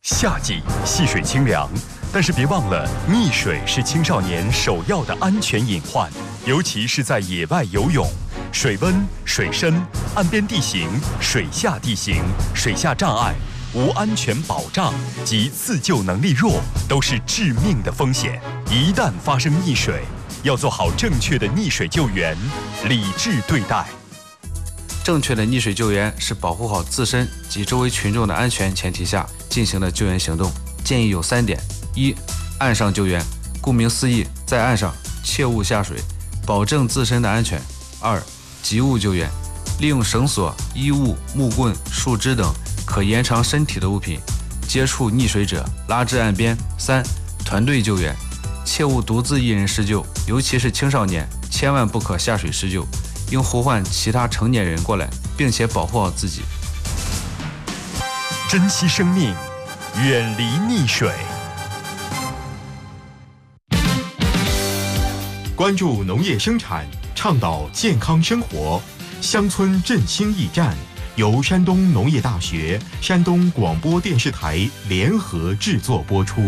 夏季戏水清凉，但是别忘了，溺水是青少年首要的安全隐患，尤其是在野外游泳。水温、水深、岸边地形、水下地形、水下障碍、无安全保障及自救能力弱，都是致命的风险。一旦发生溺水，要做好正确的溺水救援，理智对待。 正确的溺水救援是保护好自身及周围群众的安全前提下进行的救援行动。建议有3点：一、岸上救援，顾名思义，在岸上切勿下水，保证自身的安全。2、急物救援，利用绳索、衣物、木棍、树枝等可延长身体的物品，接触溺水者拉至岸边。3、团队救援，切勿独自一人施救，尤其是青少年，千万不可下水施救，应呼唤其他成年人过来，并且保护好自己。 珍惜生命，远离溺水。 关注农业生产，倡导健康生活。乡村振兴驿站由山东农业大学、山东广播电视台联合制作播出。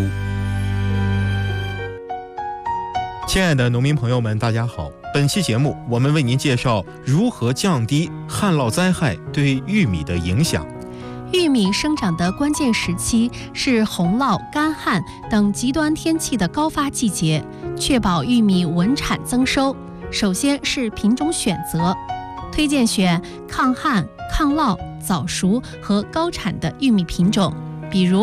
亲爱的农民朋友们，大家好！本期节目，我们为您介绍如何降低旱涝灾害对玉米的影响。 玉米生长的关键时期是洪涝、干旱等极端天气的高发季节，确保玉米稳产增收。首先是品种选择，推荐选抗旱、抗涝、早熟和高产的玉米品种，比如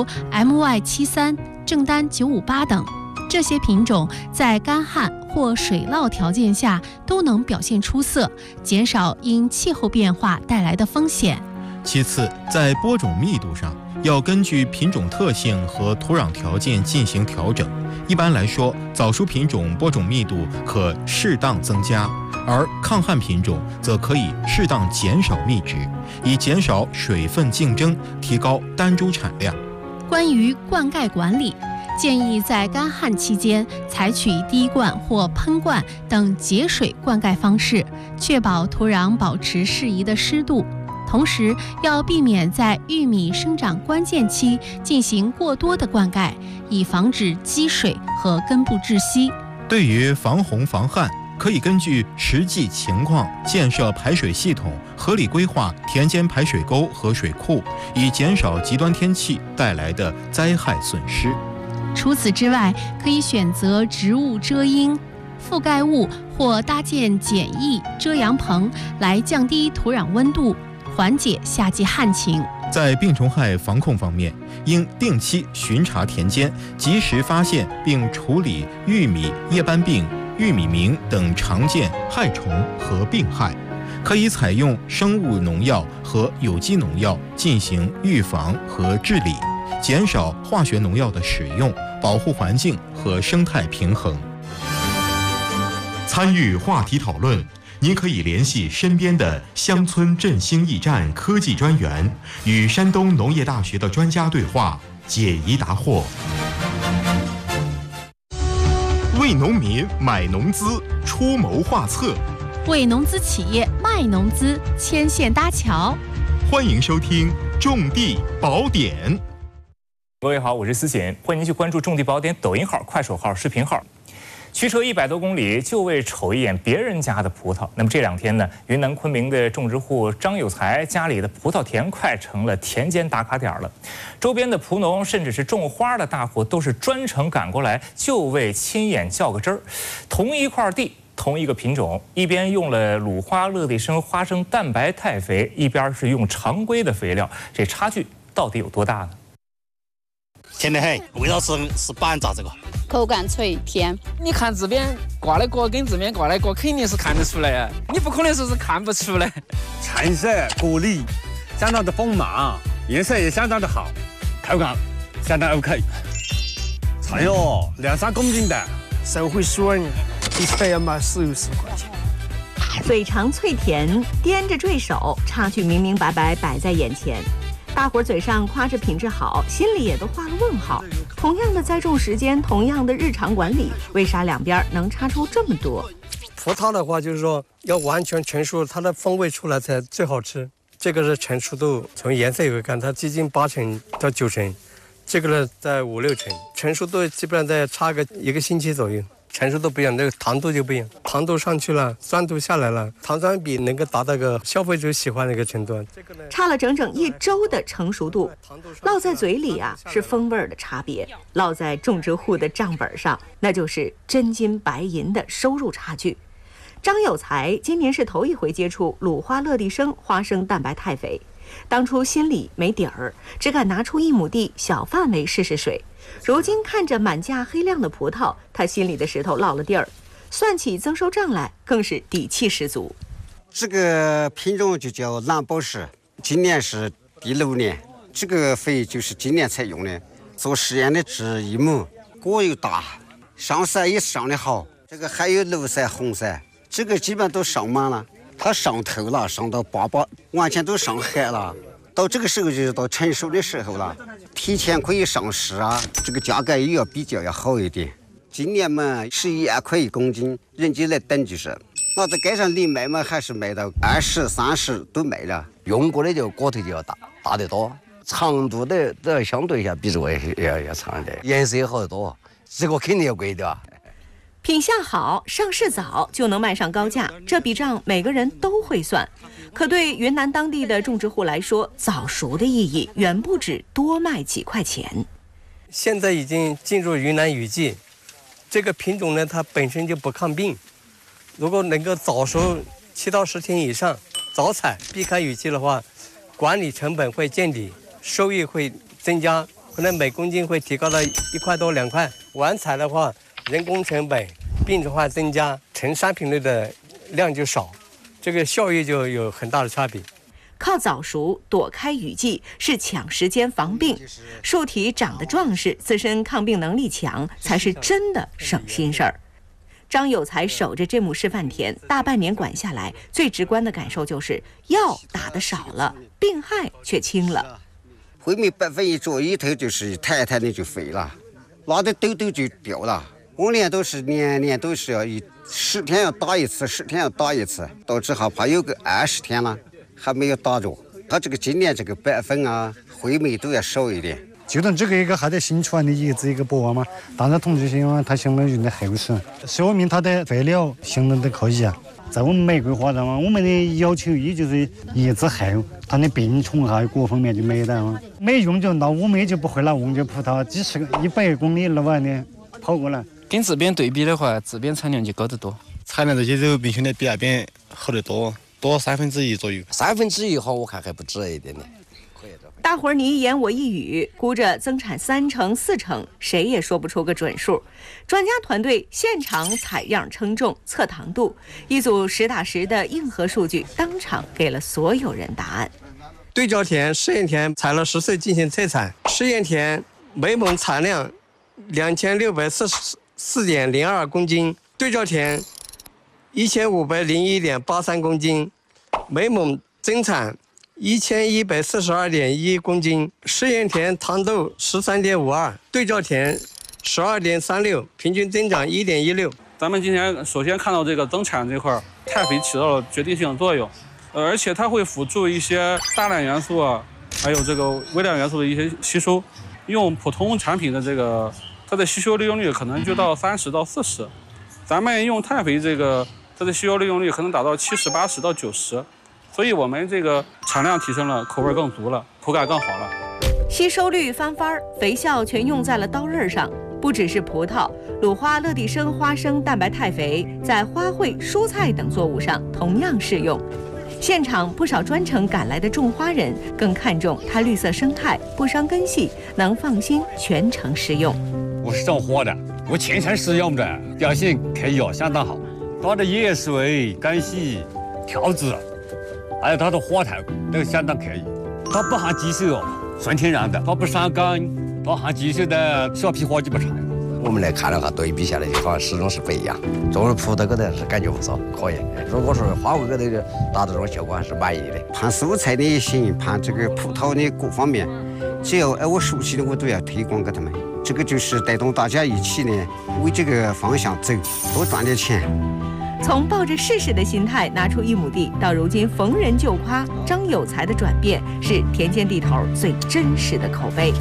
MY73、正丹958等。这些品种在干旱或水涝条件下都能表现出色，减少因气候变化带来的风险。 其次，在播种密度上，要根据品种特性和土壤条件进行调整。一般来说，早熟品种播种密度可适当增加，而抗旱品种则可以适当减少密值，以减少水分竞争，提高单株产量。 关于灌溉管理，建议在干旱期间采取滴灌或喷灌等节水灌溉方式，确保土壤保持适宜的湿度。同时，要避免在玉米生长关键期进行过多的灌溉，以防止积水和根部窒息。 对于防洪防旱，可以根据实际情况建设排水系统，合理规划田间排水沟和水库，以减少极端天气带来的灾害损失。 除此之外，可以选择植物遮阴、覆盖物或搭建简易遮阳棚来降低土壤温度，缓解夏季旱情。 在病虫害防控方面，应定期巡查田间，及时发现并处理玉米叶斑病、玉米螟等常见害虫和病害。可以采用生物农药和有机农药进行预防和治理，减少化学农药的使用，保护环境和生态平衡。参与话题讨论，您可以联系身边的乡村振兴驿站科技专员，与山东农业大学的专家对话，解疑答惑。为农民买农资，出谋划策； 为农资企业卖农资，牵线搭桥。 欢迎收听《种地宝典》。 各位好，我是思贤，欢迎您去关注《种地宝典》抖音号、快手号、视频号。驱车100多公里就为瞅一眼别人家的葡萄。那么这2天呢，云南昆明的种植户张有才家里的葡萄田快成了田间打卡点了。周边的葡农甚至是种花的大户都是专程赶过来，就为亲眼较个真儿。同一块地，同一个品种，一边用了鲁花乐地生花生蛋白肽肥，一边是用常规的肥料，这差距到底有多大呢？ 甜得很，味道是板炸这个。 口感脆甜， 你看这边挂的果跟这边挂的果肯定是看得出来啊，你不可能说是看不出来。 菜色果粒相当的丰满，颜色也相当的好，口感相当 OK。菜哟，2-3公斤的， 手会酸，一份要卖40-50块钱。 嘴长脆甜，掂着坠手，差距明明白白摆在眼前。大伙儿嘴上夸着品质好，心里也都画了问号。同样的栽种时间，同样的日常管理，为啥两边能差出这么多？ 葡萄的话，就是说要完全成熟，它的风味出来才最好吃。这个是成熟度，从颜色也会看，它接近8成到9成， 这个呢在5、6成，成熟度基本上在差个1个星期左右。成熟度不一样，那个糖度就不一样，糖度上去了，酸度下来了，糖酸比能够达到个消费者喜欢的一个程度。 差了整整1周的成熟度，烙在嘴里啊是风味的差别，烙在种植户的账本上，那就是真金白银的收入差距。张有才今年是头一回接触鲁花乐地生花生蛋白肽肥，当初心里没底儿，只敢拿出1亩地小范围试试水。如今看着满架黑亮的葡萄，他心里的石头落了地儿，算起增收账来更是底气十足。 这个品种就叫蓝宝石，今年是第6年，这个肥就是今年才用的。做实验的是1亩，果又大，上色也上得好，这个还有绿色、红色，这个基本都上满了，它上透了，上到8，完全都上海了。到这个时候就是到成熟的时候了，提前可以上市啊，这个价格也要比较要好一点。今年嘛11、2块1公斤，人家来等就是。那在街上里卖嘛，还是卖到20、30都卖了。 用过的就果头就要大得多，长度的都要相对一下比这个要长一点，颜色也好得多，这个肯定要贵的。 品相好，上市早就能卖上高价，这笔账每个人都会算。可对云南当地的种植户来说，早熟的意义远不止多卖几块钱。 现在已经进入云南雨季，这个品种呢，它本身就不抗病。如果能够早熟7到10天以上，早采避开雨季的话，管理成本会见底，收益会增加，可能每公斤会提高到1块多2块。晚采的话，人工成本、病虫害增加，成商品类的量就少，这个效益就有很大的差别。 靠早熟躲开雨季是抢时间防病，树体长得壮实，自身抗病能力强，才是真的省心事儿。张有才守着这亩示范田，大半年管下来，最直观的感受就是药打得少了，病害却轻了。 灰霾1%一着一头就是一台台的就废了，拉的痘痘就掉了。往年都是年都是要10天要打一次，10天要打一次，到之后怕有个20天了还没有打着。他这个今年这个白粉啊、灰霾都要少一点。 就等这个一个还在新出来的叶子一个播啊嘛，当然统计性啊，它相当于的后生，说明它的肥料相当的可以啊。在我们玫瑰花上嘛，我们的要求也就是叶子厚，它的病虫害各方面就没得嘛。没用就那我们也就不会拿瓮酒葡萄100公里200年跑过来。 跟这边对比的话，这边产量就高得多， 产量这些都比兄弟比那边好得多1/3左右。 1/3好，我看还不止一点点。 大伙儿你一言我一语，估着增产3成4成，谁也说不出个准数。专家团队现场采样称重测糖度，一组实打实的硬核数据当场给了所有人答案。 对照田、试验田采了10岁进行测采，试验田每亩产量2644.02公斤，对照田1501.83公斤，每亩增产1142.1公斤，试验田糖度13.52，对照田12.36，平均增长1.16。 咱们今天首先看到这个增产这块，肽肥起到了决定性的作用，而且它会辅助一些大量元素啊，还有这个微量元素的一些吸收。用普通产品的这个，它的吸收利用率可能就到30到40，咱们用肽肥这个，它的吸收利用率可能达到70、80到90。所以我们这个产量提升了，口味更足了，口感更好了。 吸收率翻番，肥效全用在了刀刃上。不只是葡萄，鲁花乐地生花生蛋白肽肥在花卉、蔬菜等作物上同样适用。现场不少专程赶来的种花人更看重它绿色生态，不伤根系，能放心全程食用。 我是种花的，我全程使用的，表现可以相当好。它的叶水、根系、条子，还有它的花头都相当可以。它不含激素，纯天然的，它不伤根，它含激素的小皮花就不长。 我们来看的话，对比下来就好像始终是不一样。种葡萄疙瘩是感觉不错，可以。如果说花卉疙瘩达到这种效果，还是满意的。 盘蔬菜的也行，盘这个葡萄的各方面，只要我熟悉的，我都要推广给他们。这个就是带动大家一起呢，为这个方向走，多赚点钱。 从抱着试试的心态拿出1亩地，到如今逢人就夸，张有才的转变是田间地头最真实的口碑。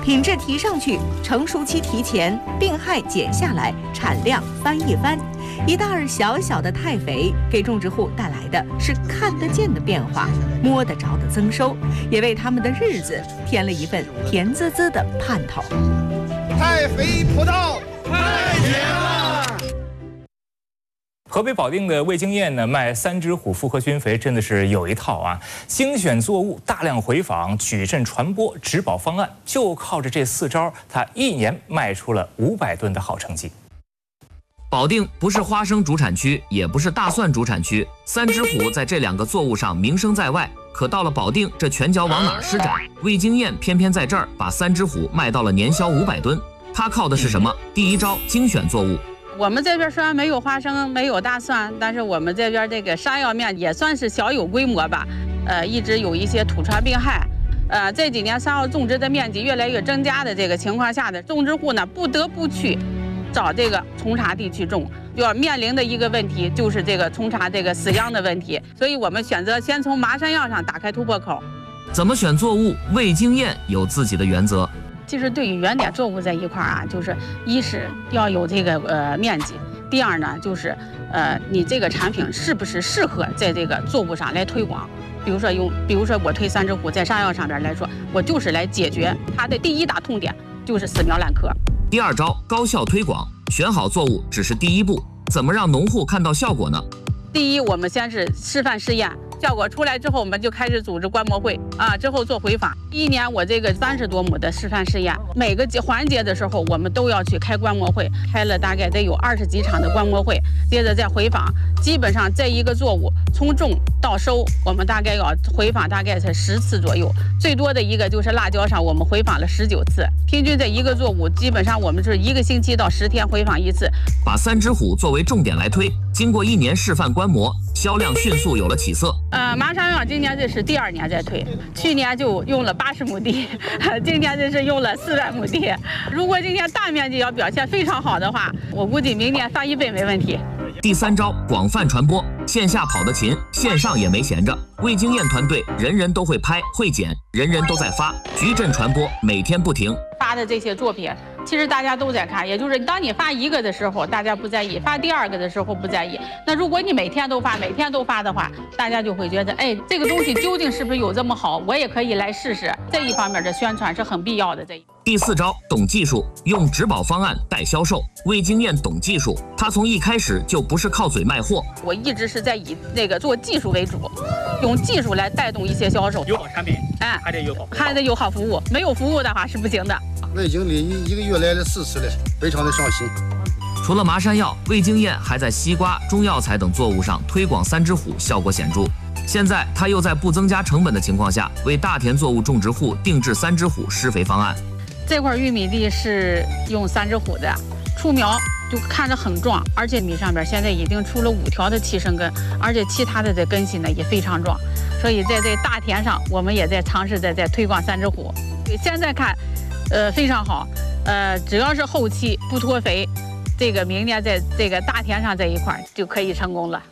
品质提上去，成熟期提前，病害减下来，产量翻一番。一袋小小的太肥，给种植户带来的是看得见的变化，摸得着的增收，也为他们的日子添了一份甜滋滋的盼头。 太肥葡萄太甜了。 河北保定的魏经验呢，卖三只虎复合菌肥真的是有一套啊！精选作物，大量回访，矩阵传播，植保方案，就靠着这4招，他1年卖出了500吨的好成绩。 保定不是花生主产区，也不是大蒜主产区，三只虎在这2个作物上名声在外。可到了保定，这拳脚往哪儿施展？魏经验偏偏在这儿把三只虎卖到了年销500吨。他靠的是什么？第一招，精选作物。 我们这边虽然没有花生，没有大蒜，但是我们这边这个山药面也算是小有规模吧。一直有一些土传病害。这几年山药种植的面积越来越增加的这个情况下的种植户呢，不得不去找这个从茬地去种，就要面临的一个问题就是这个从茬这个死秧的问题。所以我们选择先从麻山药上打开突破口。 怎么选作物？魏经验有自己的原则。 其实对于原点作物这一块啊，就是一是要有这个面积，第二呢就是你这个产品是不是适合在这个作物上来推广。比如说我推三只虎在山药上边来说，我就是来解决它的第一大痛点，就是死苗烂棵。 第二招，高效推广。选好作物只是第一步，怎么让农户看到效果呢？ 第一，我们先是示范试验，效果出来之后，我们就开始组织观摩会啊，之后做回访。1年我这个30多亩的示范试验，每个环节的时候，我们都要去开观摩会，开了大概得有20几场的观摩会，接着再回访。基本上这一个作物从种到收，我们大概要回访大概才10次左右，最多的一个就是辣椒上，我们回访了19次。平均这一个作物，基本上我们是1个星期到10天回访1次。 把三只虎作为重点来推，经过1年示范观摩，销量迅速有了起色。 麻山药今年这是第2年在推，去年就用了80亩地，今年这是用了400亩地。如果今年大面积要表现非常好的话，我估计明年翻1倍没问题。 第3招，广泛传播。线下跑得勤，线上也没闲着。魏经验团队人人都会拍会剪，人人都在发，矩阵传播，每天不停。 发的这些作品，其实大家都在看，也就是当你发1个的时候，大家不在意；发第2个的时候不在意。那如果你每天都发的话，大家就会觉得，哎，这个东西究竟是不是有这么好？我也可以来试试。这一方面的宣传是很必要的。 第4招，懂技术，用植保方案带销售。魏经验懂技术，他从一开始就不是靠嘴卖货。 我一直是在以那个做技术为主，用技术来带动一些销售。 有好产品， 还得有好服务，没有服务的话是不行的。 魏经理1个月来了4次了，非常的上心。 除了麻山药，魏经验还在西瓜、中药材等作物上推广三只虎，效果显著。现在他又在不增加成本的情况下，为大田作物种植户定制三只虎施肥方案。 这块玉米地是用三只虎的，出苗就看着很壮，而且米上边现在已经出了5条的气生根，而且其他的这根系呢也非常壮，所以在这大田上我们也在尝试在推广三只虎。现在看，非常好，只要是后期不脱肥，这个明年在这个大田上这一块就可以成功了。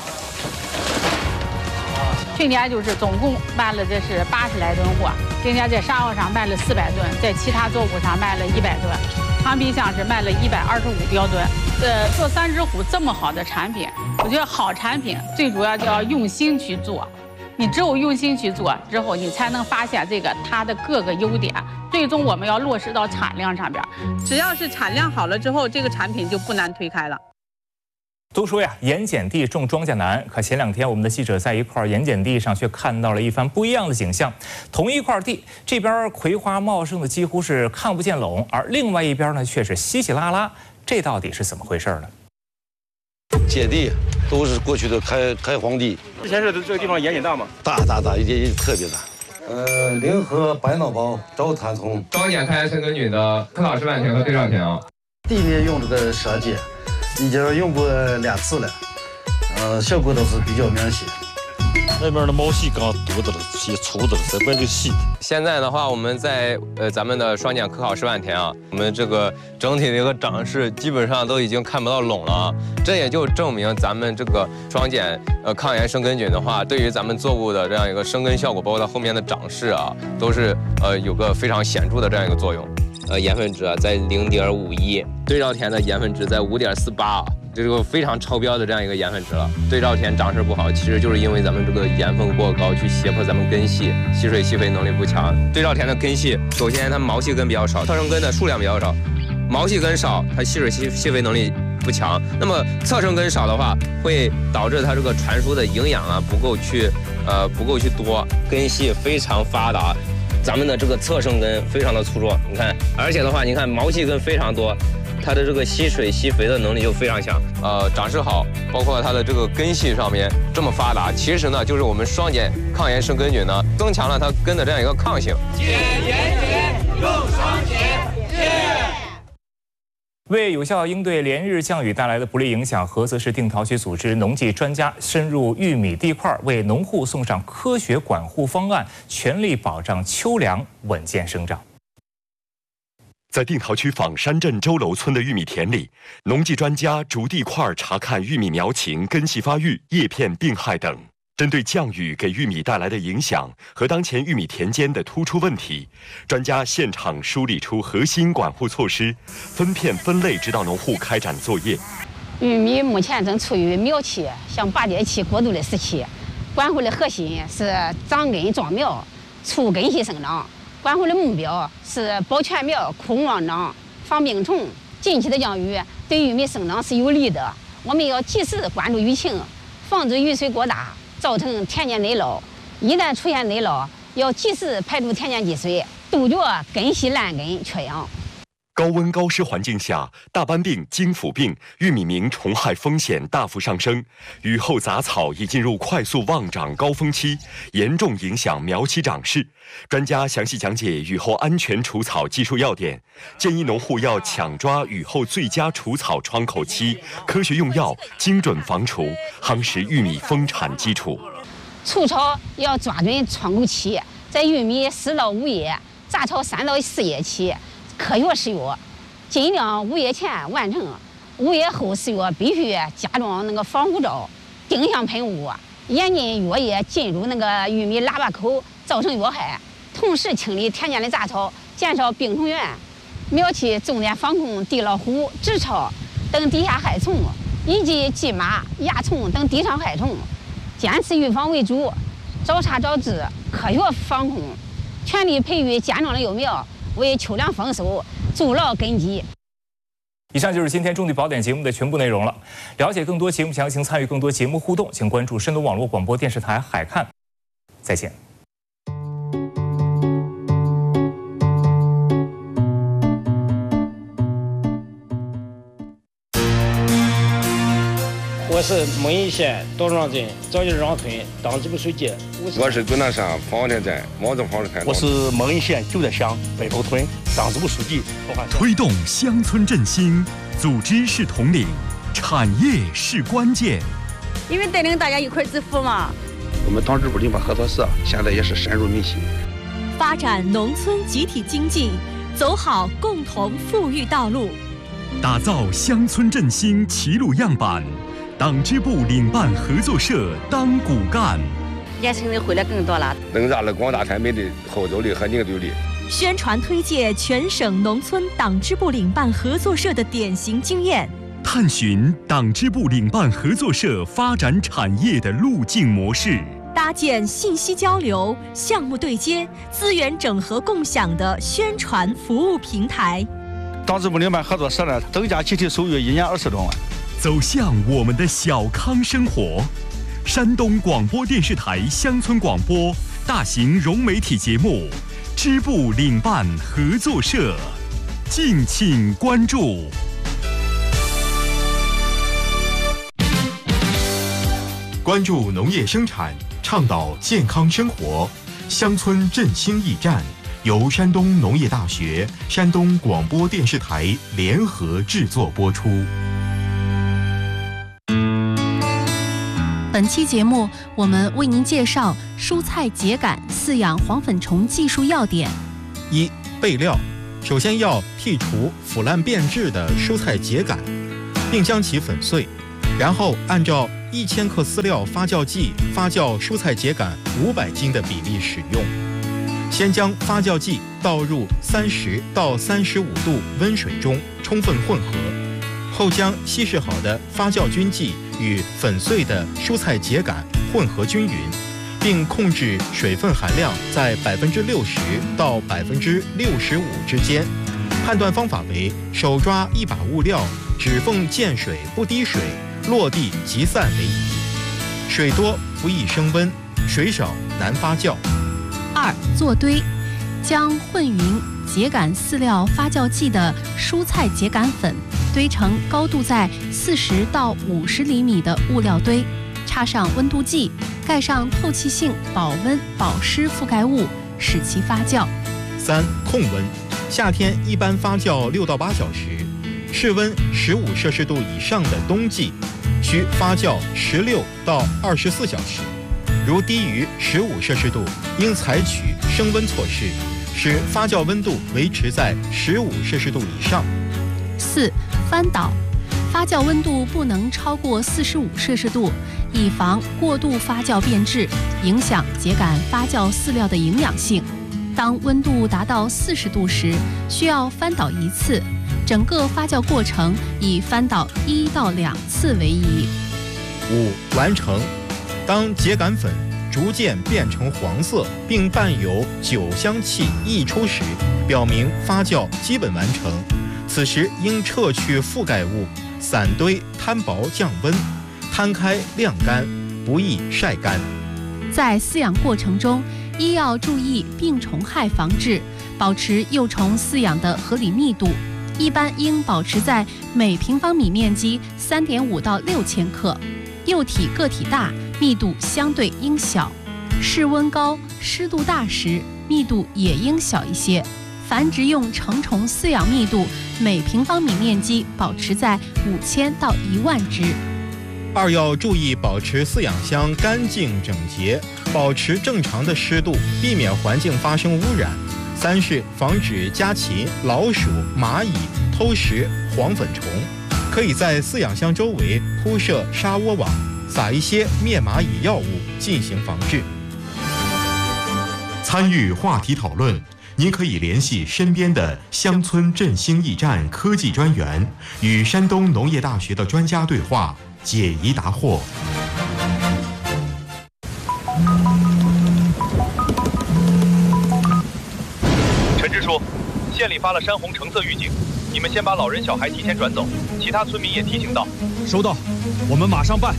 去年就是总共卖了这是80来吨货，今年在山药上卖了400吨，在其他作物上卖了100吨，长皮橡是卖了125标吨。做三只虎这么好的产品，我觉得好产品最主要就要用心去做。你只有用心去做之后，你才能发现这个它的各个优点。最终我们要落实到产量上边，只要是产量好了之后，这个产品就不难推开了。 都说呀，盐碱地种庄稼难。可前2天，我们的记者在一块盐碱地上却看到了一番不一样的景象。同一块地，这边葵花茂盛的几乎是看不见垄，而另外一边呢却是稀稀拉拉。这到底是怎么回事呢？ 碱地都是过去的开荒地。 之前是这个地方盐碱大吗？ 大，也特别大。联合百脑包招蚕丛， 庄稼开深耕菌的科老师版田和对照田啊。 地面用这个蛇碱。已经用过2次了，效果都是比较明显。 那边的毛细刚多的了，些粗的了，这边就细的。 现在的话，我们在咱们的双减科考10万田啊，我们这个整体的一个长势基本上都已经看不到垄了啊。这也就证明咱们这个双减抗炎生根菌的话，对于咱们作物的这样一个生根效果，包括它后面的长势啊，都是有个非常显著的这样一个作用。盐分值啊在0.51，对照田的盐分值在5.48。这个非常超标的这样一个盐分值了，对照田长势不好，其实就是因为咱们这个盐分过高，去胁迫咱们根系吸水吸肥能力不强。对照田的根系，首先它毛细根比较少，侧生根的数量比较少，毛细根少，它吸水吸肥能力不强。那么侧生根少的话，会导致它这个传输的营养啊不够去多，根系非常发达。咱们的这个侧生根非常的粗壮，你看，而且的话，你看毛细根非常多。它的这个吸水吸肥的能力就非常强，长势好，包括它的这个根系上面这么发达，其实呢就是我们双减抗炎生根菌呢增强了它根的这样一个抗性。减盐减用双减。 为有效应对连日降雨带来的不利影响，菏泽市定陶区组织农技专家深入玉米地块，为农户送上科学管护方案，全力保障秋粮稳健生长。 在定陶区坊山镇周楼村的玉米田里，农技专家逐地块查看玉米苗情、根系发育、叶片病害等。针对降雨给玉米带来的影响和当前玉米田间的突出问题，专家现场梳理出核心管护措施，分片分类指导农户开展作业。 玉米目前正处于苗期向拔节期过渡的时期，管护的核心是长根壮苗、促根系生长。管护的目标是保全苗枯旺长、防病虫。近期的降雨对玉米生长是有利的，我们要及时关注雨情，防止雨水过大造成田间内涝。一旦出现内涝，要及时排出田间积水，杜绝根系烂根缺氧。 高温高湿环境下，大斑病、金腐病、玉米鸣虫害风险大幅上升，雨后杂草已进入快速旺长高峰期，严重影响苗期长势。专家详细讲解雨后安全除草技术要点，建议农户要抢抓雨后最佳除草窗口期，科学用药，精准防除，夯实玉米丰产基础。 除草要抓准窗口期，在玉米4到5叶，杂草3到4叶期。科学施药，尽量5叶前完成，5叶后施药必须加装那个防护罩，定向喷雾，严禁药液进入那个玉米喇叭口造成药害，同时清理田间的杂草，减少病虫源。苗期重点防控地老虎、直草等地下害虫，以及蓟马、蚜虫等地上害虫，坚持预防为主，早查早治，科学防控，全力培育健壮的幼苗，为秋粮丰收筑牢根基。 以上就是今天种地宝典节目的全部内容了。了解更多节目详情，参与更多节目互动，请关注山东网络广播电视台海看。再见。 我是蒙邑县道庄镇赵家庄村党支部书记。 我是终南山方田镇毛泽方开。 我是蒙邑县九寨乡北头村党支部书记。 推动乡村振兴，组织是统领，产业是关键。 因为带领大家一块致富嘛。 我们党支部林巴合作社现在也是深入民心， 发展农村集体经济，走好共同富裕道路， 打造乡村振兴齐鲁样板。党支部领办合作社当骨干， 年轻人会的更多了， 增大了广大产品的后走力和凝聚力。 宣传推介全省农村党支部领办合作社的典型经验， 探寻党支部领办合作社发展产业的路径模式， 搭建信息交流、项目对接、资源整合共享的宣传服务平台。 党支部领办合作社呢，增加集体收入1年20多万。 走向我们的小康生活。山东广播电视台乡村广播大型融媒体节目支部领办合作社，敬请关注。 关注农业生产，倡导健康生活，乡村振兴驿站由山东农业大学、山东广播电视台联合制作播出。 本期节目，我们为您介绍蔬菜秸秆饲养黄粉虫技术要点。 1、备料。首先要剔除腐烂变质的蔬菜秸秆，并将其粉碎，然后按照1000克饲料发酵剂发酵蔬菜秸秆500斤的比例使用。先将发酵剂倒入30到35度温水中充分混合，后将稀释好的发酵菌剂与粉碎的蔬菜秸秆混合均匀，并控制水分含量在60%到65%之间。判断方法为手抓一把物料，指缝见水不滴水，落地即散为宜。水多不易升温，水少难发酵。 2、做堆。将混匀秸秆饲料发酵剂的蔬菜秸秆粉堆成高度在40到50厘米的物料堆，插上温度计，盖上透气性保温保湿覆盖物，使其发酵。 3、控温。夏天一般发酵6到8小时，室温15摄氏度以上的冬季需发酵16到24小时。如低于15摄氏度，应采取升温措施，使发酵温度维持在15摄氏度以上。 4、翻倒。发酵温度不能超过45摄氏度，以防过度发酵变质，影响秸秆发酵饲料的营养性。当温度达到40度时，需要翻倒1次，整个发酵过程以翻倒1到2次为宜。 5、完成。当秸秆粉逐渐变成黄色，并伴有酒香气溢出时，表明发酵基本完成。此时应撤去覆盖物，散堆摊薄降温，摊开晾干，不易晒干。 在饲养过程中，一要注意病虫害防治，保持幼虫饲养的合理密度，一般应保持在每平方米面积3.5到6千克。幼体个体大，密度相对应小。室温高、湿度大时，密度也应小一些。繁殖用成虫饲养密度每平方米面积保持在5000到10000只。 2、要注意保持饲养箱干净整洁，保持正常的湿度，避免环境发生污染。3是防止家禽、老鼠、蚂蚁偷食黄粉虫，可以在饲养箱周围铺设沙窝网，撒一些灭蚂蚁药物进行防治。 参与话题讨论，您可以联系身边的乡村振兴驿站科技专员，与山东农业大学的专家对话，解疑答惑。 陈支书，县里发了山洪橙色预警，你们先把老人小孩提前转走，其他村民也提醒到。 收到，我们马上办。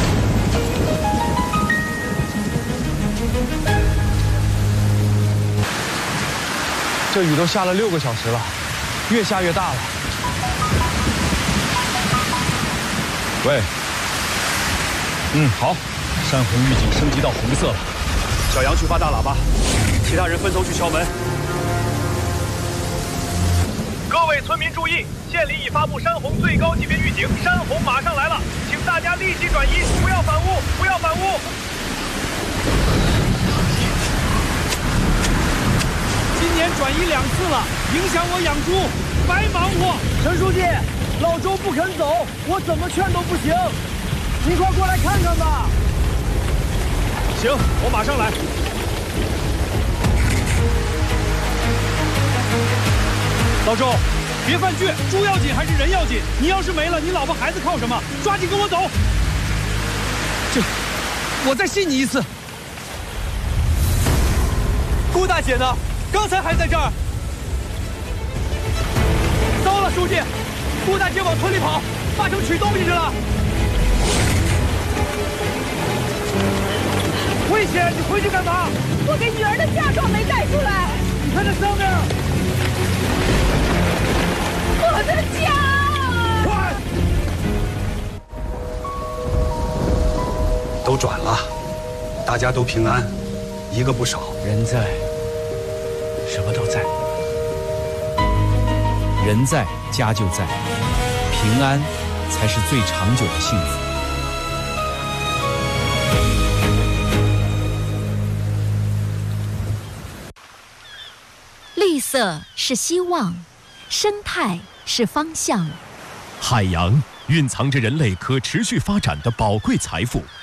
这雨都下了6个小时了，越下越大了。喂，好，山洪预警升级到红色了。小杨去发大喇叭，其他人分头去敲门。 各位村民注意，县里已发布山洪最高级别预警，山洪马上来了，请大家立即转移，不要反屋，不要反屋。 今年转移2次了，影响我养猪，白忙活。 陈书记，老周不肯走，我怎么劝都不行，您快过来看看吧。 行，我马上来。老周，别犯倔，猪要紧还是人要紧？你要是没了，你老婆孩子靠什么？抓紧跟我走。我再信你一次。顾大姐呢？刚才还在这儿。糟了，书记，顾大姐往村里跑，八成取东西去了。危险！你回去干嘛？ 我给女儿的嫁妆没带出来。 你看这上面。 我的家！ 快！ 都转了，大家都平安，一个不少。 人在，什么都在。人在，家就在，平安才是最长久的幸福。 色是希望，生态是方向。 海洋蕴藏着人类可持续发展的宝贵财富。